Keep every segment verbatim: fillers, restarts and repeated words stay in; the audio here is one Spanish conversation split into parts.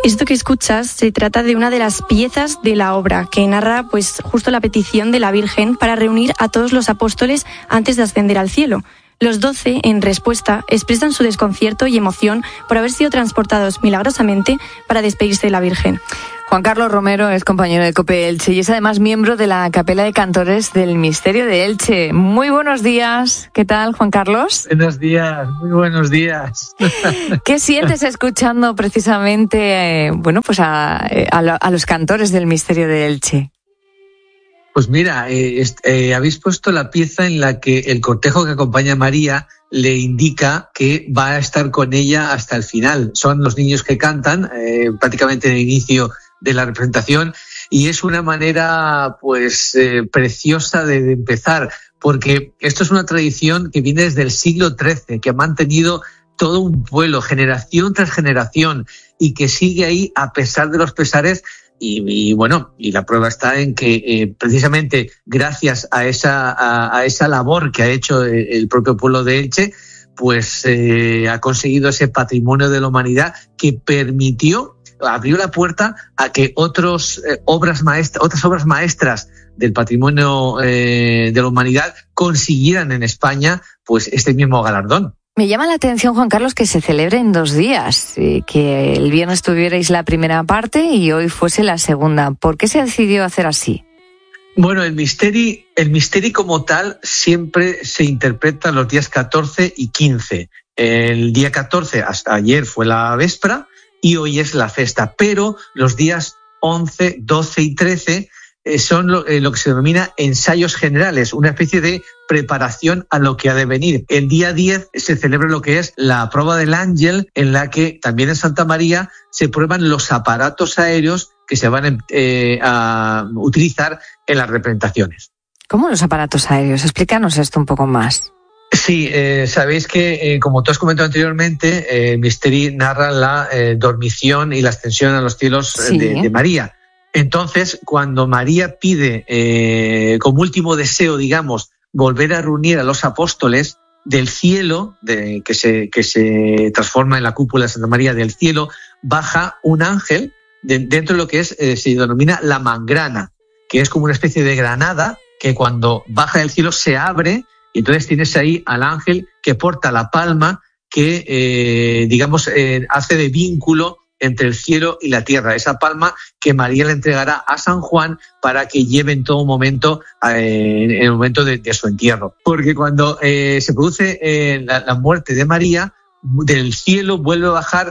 Esto que escuchas se trata de una de las piezas de la obra que narra pues justo la petición de la Virgen para reunir a todos los apóstoles antes de ascender al cielo. Los doce, en respuesta, expresan su desconcierto y emoción por haber sido transportados milagrosamente para despedirse de la Virgen. Juan Carlos Romero es compañero de COPE Elche y es además miembro de la Capela de Cantores del Misterio de Elche. Muy buenos días. ¿Qué tal, Juan Carlos? Buenos días, muy buenos días. ¿Qué sientes escuchando precisamente eh, bueno, pues a, a, a los cantores del Misterio de Elche? Pues mira, eh, eh, habéis puesto la pieza en la que el cortejo que acompaña a María le indica que va a estar con ella hasta el final. Son los niños que cantan eh, prácticamente en el inicio de la representación y es una manera pues eh, preciosa de, de empezar, porque esto es una tradición que viene desde el siglo trece, que ha mantenido todo un pueblo, generación tras generación, y que sigue ahí a pesar de los pesares. Y, y bueno, y la prueba está en que eh, precisamente gracias a esa a, a esa labor que ha hecho el, el propio pueblo de Elche, pues eh, ha conseguido ese patrimonio de la humanidad que permitió, abrió la puerta a que otros eh, obras maestras, otras obras maestras del patrimonio eh, de la humanidad consiguieran en España pues este mismo galardón. Me llama la atención, Juan Carlos, que se celebre en dos días, que el viernes tuvierais la primera parte y hoy fuese la segunda. ¿Por qué se decidió hacer así? Bueno, el misteri, el misteri como tal siempre se interpreta los días catorce y quince. El día catorce, hasta ayer, fue la véspera y hoy es la festa, pero los días once, doce y trece son lo, eh, lo que se denomina ensayos generales, una especie de preparación a lo que ha de venir. El día diez se celebra lo que es la prueba del ángel, en la que también en Santa María se prueban los aparatos aéreos que se van eh, a utilizar en las representaciones. ¿Cómo los aparatos aéreos? Explícanos esto un poco más. Sí, eh, sabéis que, eh, como tú has comentado anteriormente, eh, el Misteri narra la eh, dormición y la ascensión a los cielos sí. de, de María. Entonces, cuando María pide, eh, como último deseo, digamos, volver a reunir a los apóstoles del cielo, de, que, se, que se transforma en la cúpula de Santa María del cielo, baja un ángel de, dentro de lo que es eh, se denomina la mangrana, que es como una especie de granada que cuando baja del cielo se abre y entonces tienes ahí al ángel que porta la palma que, eh, digamos, eh, hace de vínculo entre el cielo y la tierra, esa palma que María le entregará a San Juan para que lleve en todo momento, eh, en el momento de, de su entierro. Porque cuando eh, se produce eh, la, la muerte de María, del cielo vuelve a bajar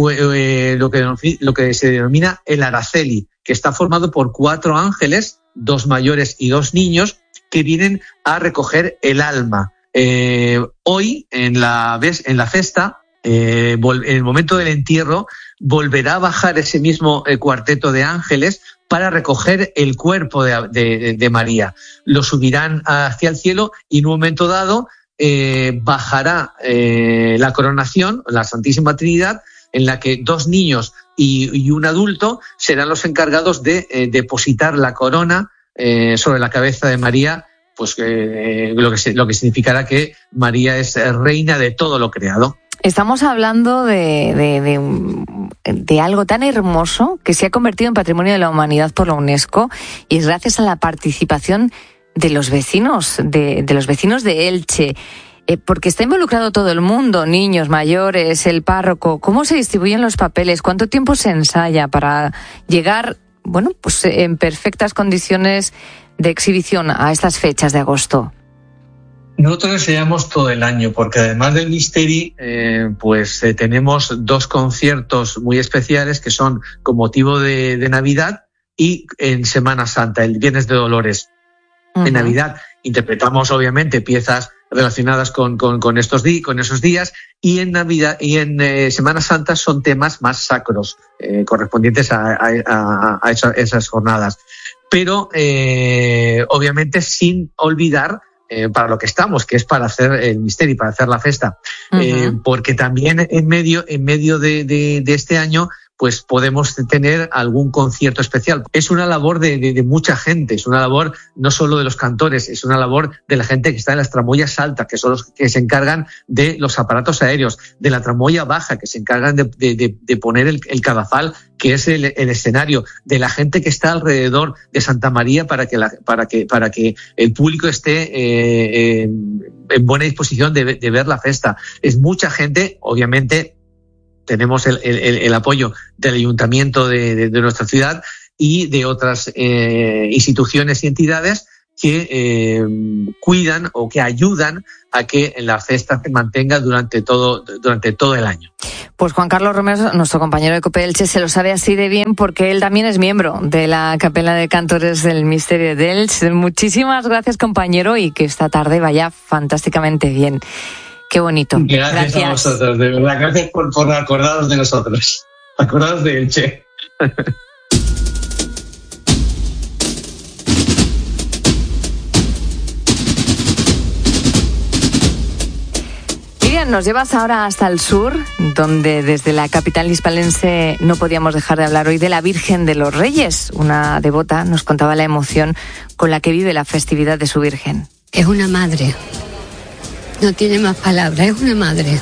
eh, lo, que, lo que se denomina el Araceli, que está formado por cuatro ángeles, dos mayores y dos niños, que vienen a recoger el alma. Eh, hoy, en la, en la festa, eh, en el momento del entierro, volverá a bajar ese mismo eh, cuarteto de ángeles para recoger el cuerpo de, de, de María. Lo subirán hacia el cielo y en un momento dado eh, bajará eh, la coronación, la Santísima Trinidad, en la que dos niños y, y un adulto serán los encargados de eh, depositar la corona eh, sobre la cabeza de María, pues eh, lo, que, lo que significará que María es reina de todo lo creado. Estamos hablando de, de, de, de algo tan hermoso que se ha convertido en Patrimonio de la Humanidad por la UNESCO y es gracias a la participación de los vecinos, de, de los vecinos de Elche, eh, porque está involucrado todo el mundo, niños, mayores, el párroco. ¿Cómo se distribuyen los papeles? ¿Cuánto tiempo se ensaya para llegar, bueno, pues en perfectas condiciones de exhibición a estas fechas de agosto? Nosotros ensayamos todo el año porque además del Misteri, eh, pues eh, tenemos dos conciertos muy especiales que son con motivo de, de Navidad y en Semana Santa, el Viernes de Dolores. Uh-huh. En Navidad interpretamos obviamente piezas relacionadas con, con, con, estos di- con esos días y en Navidad y en eh, Semana Santa son temas más sacros eh, correspondientes a, a, a, a esa, esas jornadas. Pero eh, obviamente sin olvidar Eh, para lo que estamos, que es para hacer el Misteri, para hacer la festa. Uh-huh. Eh, porque también en medio, en medio de, de, de este año, pues podemos tener algún concierto especial. Es una labor de, de, de mucha gente, es una labor no solo de los cantores, es una labor de la gente que está en las tramoyas altas, que son los que se encargan de los aparatos aéreos, de la tramoya baja, que se encargan de, de, de, de poner el, el cadafal, que es el, el escenario, de la gente que está alrededor de Santa María para que, la, para que, para que el público esté eh, en, en buena disposición de, de ver la festa. Es mucha gente, obviamente. Tenemos el, el, el apoyo del ayuntamiento de, de, de nuestra ciudad y de otras eh, instituciones y entidades que eh, cuidan o que ayudan a que la fiesta se mantenga durante todo, durante todo el año. Pues Juan Carlos Romero, nuestro compañero de COPE Elche, se lo sabe así de bien porque él también es miembro de la Capella de Cantores del Misterio de Elche. Muchísimas gracias, compañero, y que esta tarde vaya fantásticamente bien. Qué bonito. Gracias, gracias. A vosotros, de verdad. Gracias por, por acordaros de nosotros. Acordaros de Elche. Miriam, nos llevas ahora hasta el sur, donde desde la capital hispalense no podíamos dejar de hablar hoy de la Virgen de los Reyes. Una devota nos contaba la emoción con la que vive la festividad de su Virgen. Es una madre. No tiene más palabras, es una madre.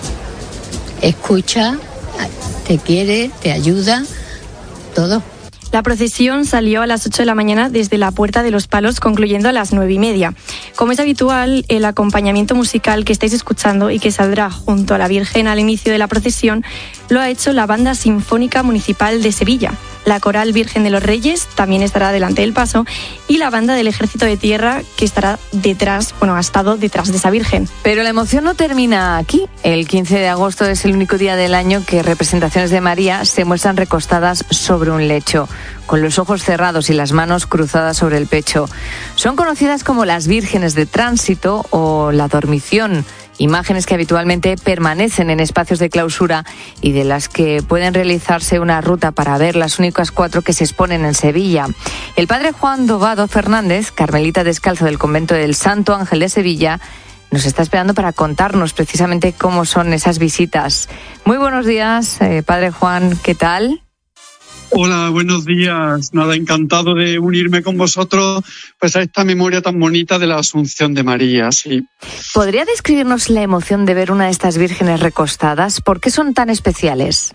Escucha, te quiere, te ayuda, todo. La procesión salió a las ocho de la mañana desde la Puerta de los Palos, concluyendo a las nueve y media. Como es habitual, el acompañamiento musical que estáis escuchando y que saldrá junto a la Virgen al inicio de la procesión lo ha hecho la Banda Sinfónica Municipal de Sevilla. La Coral Virgen de los Reyes también estará delante del paso y la Banda del Ejército de Tierra, que estará detrás, bueno, ha estado detrás de esa Virgen. Pero la emoción no termina aquí. El quince de agosto es el único día del año que representaciones de María se muestran recostadas sobre un lecho, con los ojos cerrados y las manos cruzadas sobre el pecho. Son conocidas como las Vírgenes de Tránsito o la Dormición, imágenes que habitualmente permanecen en espacios de clausura y de las que pueden realizarse una ruta para ver las únicas cuatro que se exponen en Sevilla. El padre Juan Dobado Fernández, carmelita descalzo del convento del Santo Ángel de Sevilla, nos está esperando para contarnos precisamente cómo son esas visitas. Muy buenos días, eh, padre Juan, ¿qué tal? Hola, buenos días. Nada, encantado de unirme con vosotros pues a esta memoria tan bonita de la Asunción de María, sí. ¿Podría describirnos la emoción de ver una de estas vírgenes recostadas? ¿Por qué son tan especiales?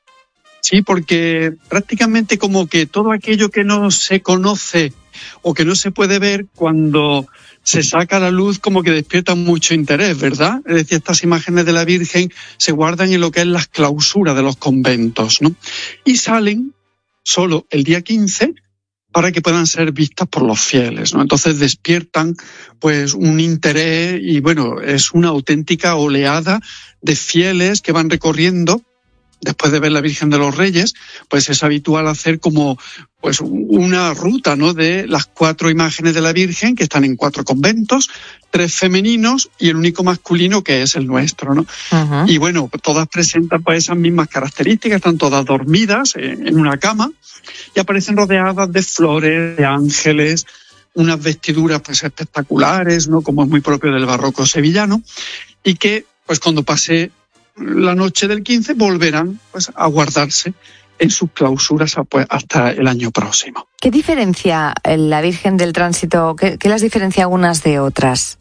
Sí, porque prácticamente como que todo aquello que no se conoce o que no se puede ver, cuando se saca a la luz como que despierta mucho interés, ¿verdad? Es decir, estas imágenes de la Virgen se guardan en lo que es las clausuras de los conventos, ¿no? Y salen solo el día quince para que puedan ser vistas por los fieles, ¿no? Entonces despiertan pues un interés y bueno, es una auténtica oleada de fieles que van recorriendo. Después de ver la Virgen de los Reyes, pues es habitual hacer como pues una ruta, ¿no?, de las cuatro imágenes de la Virgen, que están en cuatro conventos, tres femeninos y el único masculino, que es el nuestro, ¿no? Uh-huh. Y bueno, todas presentan pues esas mismas características, están todas dormidas en una cama y aparecen rodeadas de flores, de ángeles, unas vestiduras pues espectaculares, ¿no?, como es muy propio del barroco sevillano, y que pues cuando pase la noche del quince volverán pues a guardarse en sus clausuras pues, hasta el año próximo. ¿Qué diferencia la Virgen del Tránsito, qué, qué las diferencia unas de otras?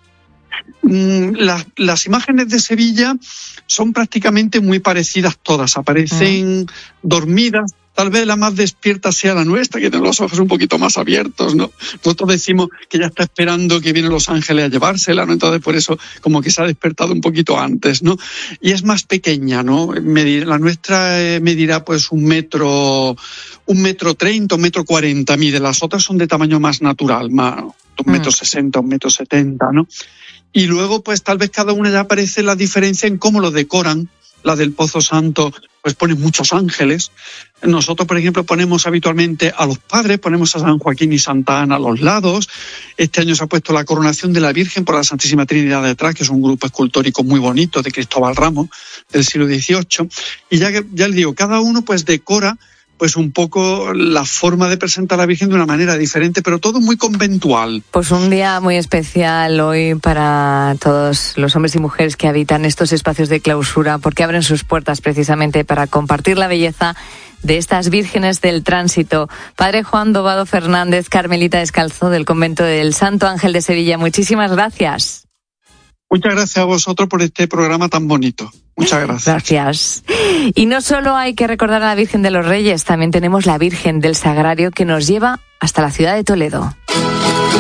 Mm, las, las imágenes de Sevilla son prácticamente muy parecidas todas, aparecen mm. dormidas. Tal vez la más despierta sea la nuestra, que tiene los ojos un poquito más abiertos, ¿no? Nosotros decimos que ya está esperando que vienen los ángeles a llevársela, ¿no? Entonces por eso como que se ha despertado un poquito antes, ¿no? Y es más pequeña, ¿no? Medir, la nuestra eh, medirá pues un metro, un metro treinta, un metro cuarenta mide. Las otras son de tamaño más natural, más un metro sesenta, un metro setenta, ¿no? Y luego pues tal vez cada una ya aparece la diferencia en cómo lo decoran. La del Pozo Santo pues pone muchos ángeles. Nosotros, por ejemplo, ponemos habitualmente a los padres, ponemos a San Joaquín y Santa Ana a los lados. Este año se ha puesto la coronación de la Virgen por la Santísima Trinidad detrás, que es un grupo escultórico muy bonito de Cristóbal Ramos del siglo dieciocho. Y ya, ya les digo, cada uno pues decora pues un poco la forma de presentar a la Virgen de una manera diferente, pero todo muy conventual. Pues un día muy especial hoy para todos los hombres y mujeres que habitan estos espacios de clausura, porque abren sus puertas precisamente para compartir la belleza de estas vírgenes del tránsito. Padre Juan Dobado Fernández, carmelita descalzo del convento del Santo Ángel de Sevilla, muchísimas gracias. Muchas gracias a vosotros por este programa tan bonito. Muchas gracias. Gracias. Y no solo hay que recordar a la Virgen de los Reyes, también tenemos la Virgen del Sagrario que nos lleva hasta la ciudad de Toledo.